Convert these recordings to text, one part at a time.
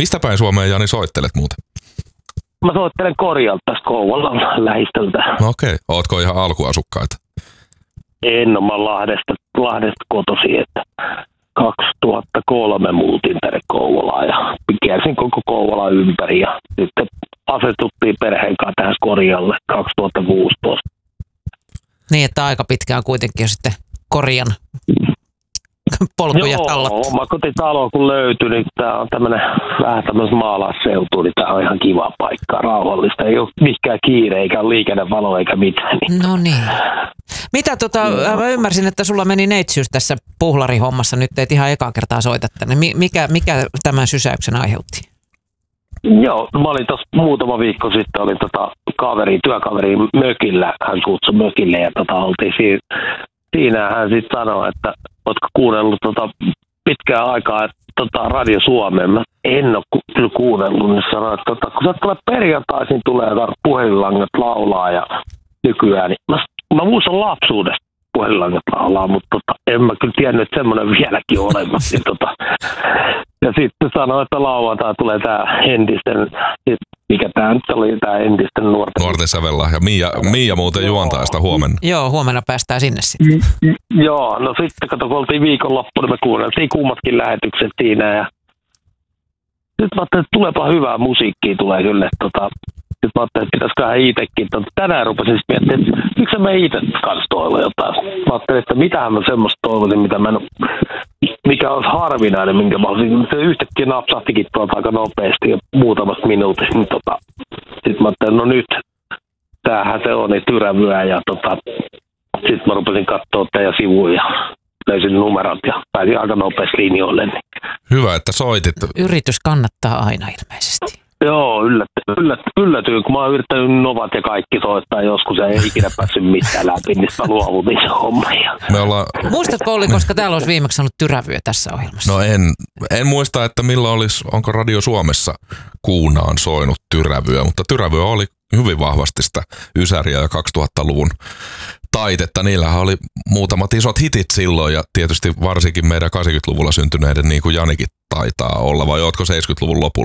Mistä päin Suomeen, Jani, soittelet muuten? Mä soittelen Korjalta tästä Kouvolan lähistöltä. Okei. Ootko ihan alkuasukkaita? En ole, mä oon Lahdesta kotoisin, että 2003 muutin tänne Kouvolaan ja kiersin koko Kouvola ympäri ja sitten asetuttiin perheen kanssa tähän Korjalle 2016. Niin, että aika pitkään kuitenkin jo sitten Korjan polkuja tallattu. Joo, oma kotitalo kun löytyi, niin tää on vähän tämmöistä maalausseutua, niin tää on ihan kiva paikka, rauhallista. Ei ole mikään kiire, eikä ole liikennevalo eikä mitään. No niin. Mitä mä ymmärsin, että sulla meni neitsyys tässä puhlarihommassa, nyt et ihan ekaa kertaa soita tänne. Mikä tämän sysäyksen aiheutti? Joo, mä olin tuossa muutama viikko sitten, olin työkaveri mökillä, hän kutsui mökille ja oltiin siinä hän sitten sanoi, että ootko kuunnellut pitkään aikaa Radio Suomeen. Mä en ole kyllä kuunnellut, niin sanoi, että kun sä tulee perjantaisin, tulee puhelinlangat laulaa ja nykyään, niin mä muistan lapsuudesta puhelinlangat laulaa, mutta en mä kyllä tiennyt, että semmoinen vieläkin on olemassa. Ja sitten sanoi, että lauantai tulee tää entisten, mikä tää nyt oli, tää entisten nuorten sävellahja. Mia muuten juontaa sitä huomenna. Joo, huomenna päästään sinne sitten. Joo, no sitten kato, kun oltiin viikonloppuna, me kuunneltiin kummatkin lähetykset siinä ja nyt mä ajattelin, että tuleepa hyvää musiikkia tulee kyllä, nyt mä ajattelin, että pitäisiköhän itsekin. Tänään rupesin sitten miettimään, että miksi mä itse kanssa toivon jotain. Mä ajattelin, että mitähän mä semmoista toivoisin, mikä olisi harvinainen, minkä mä olisin. Se yhtäkkiä napsahtikin tuolta aika nopeasti ja muutamasta minuutista. Niin sitten mä ajattelin, no nyt, tämähän se on, niin tyrävyä. Ja sitten mä rupesin katsoa teidän sivuja ja löysin numerot ja pääsin aika nopeasti linjoille. Niin. Hyvä, että soitit. Yritys kannattaa aina ilmeisesti. Joo, yllätyy, kun mä oon yrittänyt Novat ja kaikki soittaa joskus ja ei ikinä päässyt mitään läpi, niin mä luovutin se homma. Muistatko Olli, koska täällä olisi viimeksi sanonut tyrävyä tässä ohjelmassa? No en muista, että onko Radio Suomessa kuunaan soinut tyrävyä, mutta tyrävyä oli hyvin vahvasti sitä ysäriä ja 2000-luvun taitetta. Niillähän oli muutamat isot hitit silloin ja tietysti varsinkin meidän 80-luvulla syntyneiden niin kuin Janikin taitaa olla, vai ootko 70-luvun lopulla?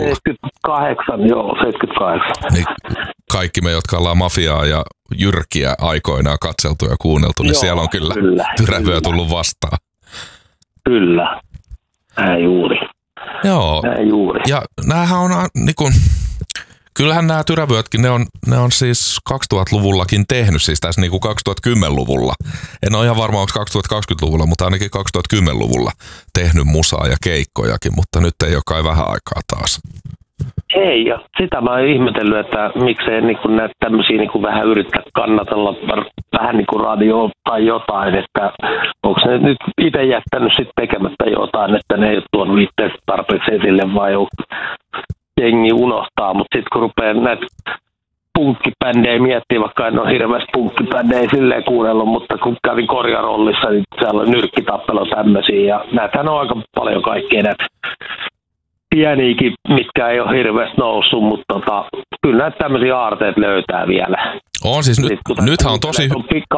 78. Niin kaikki me, jotka ollaan mafiaa ja jyrkiä aikoinaan katseltu ja kuunneltu, niin siellä on kyllä tyrävyä tullut vastaan. Kyllä, näin juuri. Joo, ja näähän on niinku... Kyllähän nämä tyrävyötkin, ne on siis 2000-luvullakin tehnyt, siis tässä niin kuin 2010-luvulla. En ole ihan varma, onko 2020-luvulla, mutta ainakin 2010-luvulla tehnyt musaa ja keikkojakin, mutta nyt ei ole kai vähän aikaa taas. Ei, ja sitä mä oon ihmetellyt, että miksei niin näitä tämmöisiä niin vähän yrittää kannatella vähän niin kuin radioa tai jotain, että onko ne nyt itse jättänyt sitten tekemättä jotain, että ne ei ole tuonut itse tarpeeksi esille vai jengi unohtaa, mutta sitten kun rupeaa näitä punkkibändejä miettimään, vaikka en ole hirveästi punkkibändejä silleen kuunnellut, mutta kun kävin korjarollissa, niin siellä on nyrkkitappelu tämmöisiä ja näitähän on aika paljon kaikkea näitä pieniäkin, mitkä ei ole hirveästi noussut, mutta kyllä näitä tämmöisiä aarteet löytää vielä. On siis, nythän on tosi...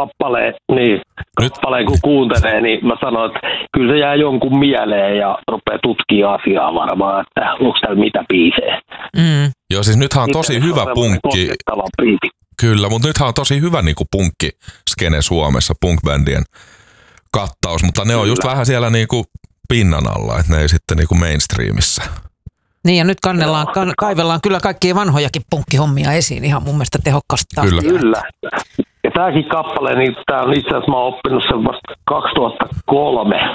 Kappaleen kun kuuntelee, niin mä sanon, että kyllä se jää jonkun mieleen ja rupeaa tutkimaan asiaa varmaan, että onko täällä mitä biisejä. Joo, siis nythän on tosi hyvä punkki. Kyllä, mutta nythän on tosi hyvä niin kuin punkkiskene Suomessa, punkbändien kattaus, mutta ne on just vähän siellä niin kuin pinnan alla, että ne ei sitten niin kuin mainstreamissa. Niin ja nyt kaivellaan kyllä kaikkia vanhojakin punkkihommia esiin ihan mun mielestä tehokkaasti. Kyllä. Ja tämäkin kappale, niin tämä on itse asiassa mä oon oppinut sen vasta 2003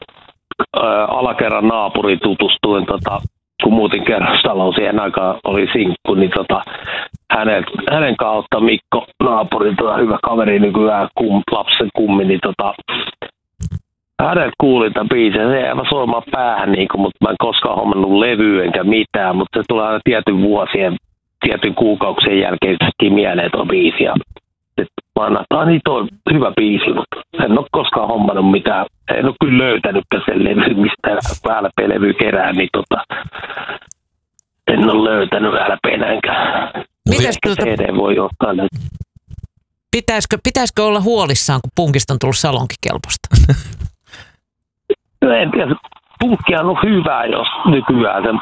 alakerran naapuriin tutustuin, kun muutin kerrostaloon, siihen aikaan oli sinkku, niin hänen kautta Mikko naapuri, hyvä kaveri nykyään, lapsen kummi, niin hänet kuulin tämän biisin, se jäi soimaan päähän, mutta mä en koskaan hommannut levyä enkä mitään, mutta se tulee aina tietyn kuukausien jälkeen yhtäkkiä mieleen tuo biisi. Ja mä annan, että niin tuo on hyvä biisi, mutta en ole koskaan hommannut mitään, en ole kyllä löytänytkään sen levy, mistä LP-levy kerää, niin en ole löytänyt LP-näinkään. CD voi ottaa nyt. Pitäisikö olla huolissaan, kun punkista on tullut salonkikelpoista? En tiedä, punkki on hyvä, jos nykyään